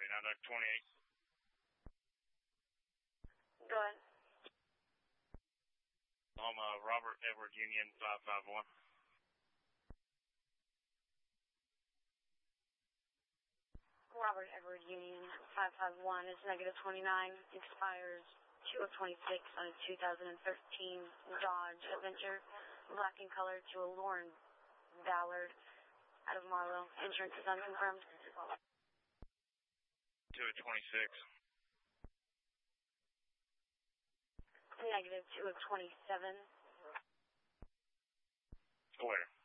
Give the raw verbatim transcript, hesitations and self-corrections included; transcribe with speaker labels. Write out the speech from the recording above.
Speaker 1: forty-nine, Duck twenty-eight.
Speaker 2: Go ahead.
Speaker 1: Oklahoma, Robert Edward Union five five one.
Speaker 2: Robert Edward Union five five one is negative twenty-nine, expires two of twenty-six on a two thousand thirteen Dodge Adventure, black in color, to a Lauren Ballard out of Marlow. Insurance is unconfirmed.
Speaker 1: two of twenty-six.
Speaker 2: Negative two of twenty-seven.
Speaker 1: Clear.